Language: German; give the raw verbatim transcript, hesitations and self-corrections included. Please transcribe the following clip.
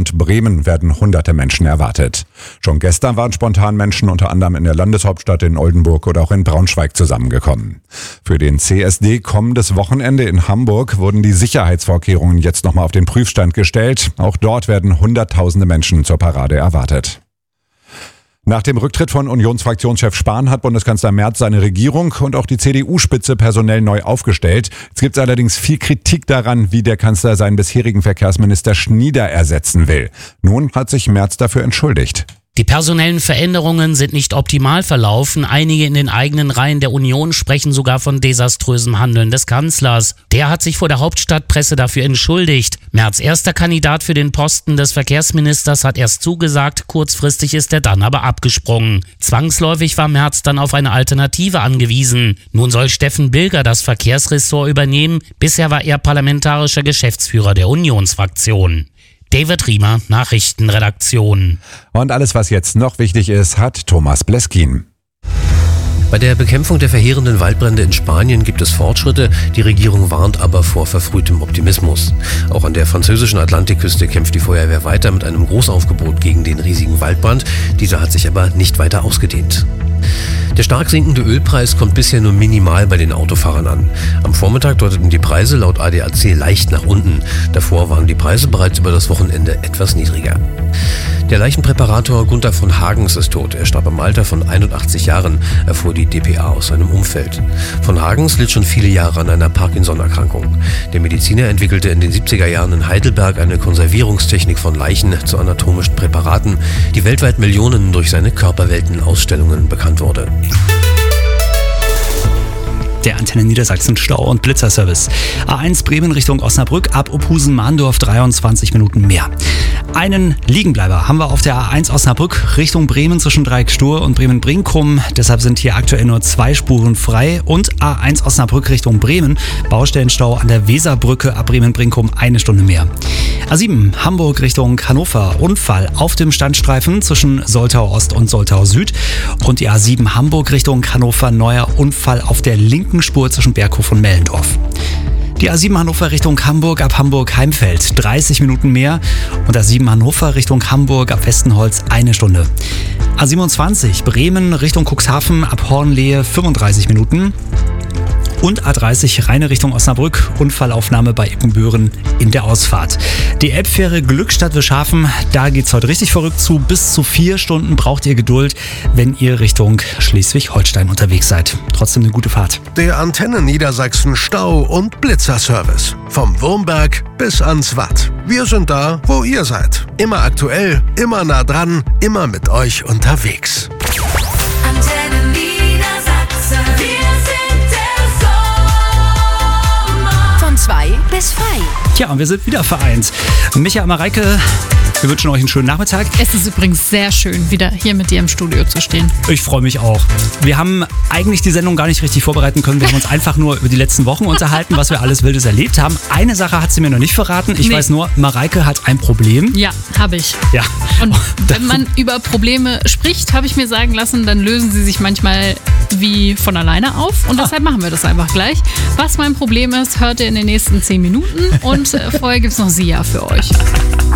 und Bremen werden hunderte Menschen erwartet. Schon gestern waren spontan Menschen unter anderem in der Landeshauptstadt in Oldenburg oder auch in Braunschweig zusammengekommen. Für den C S D kommendes Wochenende in Hamburg wurden die Sicherheitsvorkehrungen jetzt nochmal auf den Prüfstand gestellt. Auch dort werden hunderttausende Menschen zur Parade erwartet. Nach dem Rücktritt von Unionsfraktionschef Spahn hat Bundeskanzler Merz seine Regierung und auch die C D U-Spitze personell neu aufgestellt. Jetzt gibt es allerdings viel Kritik daran, wie der Kanzler seinen bisherigen Verkehrsminister Schnieder ersetzen will. Nun hat sich Merz dafür entschuldigt. Die personellen Veränderungen sind nicht optimal verlaufen. Einige in den eigenen Reihen der Union sprechen sogar von desaströsem Handeln des Kanzlers. Der hat sich vor der Hauptstadtpresse dafür entschuldigt. Merz erster Kandidat für den Posten des Verkehrsministers hat erst zugesagt, kurzfristig ist er dann aber abgesprungen. Zwangsläufig war Merz dann auf eine Alternative angewiesen. Nun soll Steffen Bilger das Verkehrsressort übernehmen. Bisher war er parlamentarischer Geschäftsführer der Unionsfraktion. David Riemer, Nachrichtenredaktion. Und alles, was jetzt noch wichtig ist, hat Thomas Bleskin. Bei der Bekämpfung der verheerenden Waldbrände in Spanien gibt es Fortschritte. Die Regierung warnt aber vor verfrühtem Optimismus. Auch an der französischen Atlantikküste kämpft die Feuerwehr weiter mit einem Großaufgebot gegen den riesigen Waldbrand. Dieser hat sich aber nicht weiter ausgedehnt. Der stark sinkende Ölpreis kommt bisher nur minimal bei den Autofahrern an. Am Vormittag deuteten die Preise laut A D A C leicht nach unten. Davor waren die Preise bereits über das Wochenende etwas niedriger. Der Leichenpräparator Gunther von Hagens ist tot. Er starb im Alter von einundachtzig Jahren, erfuhr die D P A aus seinem Umfeld. Von Hagens litt schon viele Jahre an einer Parkinson-Erkrankung. Der Mediziner entwickelte in den siebziger Jahren in Heidelberg eine Konservierungstechnik von Leichen zu anatomischen Präparaten, die weltweit Millionen durch seine Körperwelten-Ausstellungen bekannt wurde. Der Antenne Niedersachsen Stau- und Blitzerservice. A eins Bremen Richtung Osnabrück, ab Opusen-Mahndorf dreiundzwanzig Minuten mehr. Einen Liegenbleiber haben wir auf der A eins Osnabrück Richtung Bremen zwischen Dreieck-Stur und Bremen-Brinkum. Deshalb sind hier aktuell nur zwei Spuren frei. Und A eins Osnabrück Richtung Bremen, Baustellenstau an der Weserbrücke ab Bremen-Brinkum eine Stunde mehr. A sieben Hamburg Richtung Hannover, Unfall auf dem Standstreifen zwischen Soltau Ost und Soltau Süd. Und die A sieben Hamburg Richtung Hannover, neuer Unfall auf der linken Spur zwischen Berghof und Mellendorf. Die A sieben Hannover Richtung Hamburg ab Hamburg-Heimfeld, dreißig Minuten mehr. Und A sieben Hannover Richtung Hamburg ab Westenholz, eine Stunde. A siebenundzwanzig Bremen Richtung Cuxhaven ab Hornlehe, fünfunddreißig Minuten. Und A dreißig Rheine Richtung Osnabrück, Unfallaufnahme bei Ippenbüren in der Ausfahrt. Die Elbfähre Glückstadt-Wischhafen, da geht's heute richtig verrückt zu. Bis zu vier Stunden braucht ihr Geduld, wenn ihr Richtung Schleswig-Holstein unterwegs seid. Trotzdem eine gute Fahrt. Der Antenne Niedersachsen Stau- und Blitzerservice. Vom Wurmberg bis ans Watt. Wir sind da, wo ihr seid. Immer aktuell, immer nah dran, immer mit euch unterwegs. Antenne Niedersachsen. Wir sind der Sommer. Von zwei bis frei. Tja, und wir sind wieder vereint. Micha, Mareike, wir wünschen euch einen schönen Nachmittag. Es ist übrigens sehr schön, wieder hier mit dir im Studio zu stehen. Ich freue mich auch. Wir haben eigentlich die Sendung gar nicht richtig vorbereiten können. Wir haben uns einfach nur über die letzten Wochen unterhalten, was wir alles Wildes erlebt haben. Eine Sache hat sie mir noch nicht verraten. Ich Nee. weiß nur, Mareike hat ein Problem. Ja, habe ich. Ja. Und wenn man über Probleme spricht, habe ich mir sagen lassen, dann lösen sie sich manchmal wie von alleine auf. Und deshalb machen wir das einfach gleich. Was mein Problem ist, hört ihr in den nächsten zehn Minuten. Und äh, vorher gibt es noch Sia für euch.